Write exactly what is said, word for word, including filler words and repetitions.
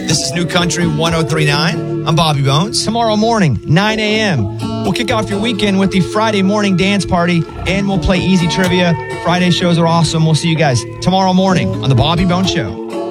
This is New Country one oh three point nine. I'm Bobby Bones. Tomorrow morning, nine a.m., we'll kick off your weekend with the Friday morning dance party, and we'll play easy trivia. Friday shows are awesome. We'll see you guys tomorrow morning on The Bobby Bones Show.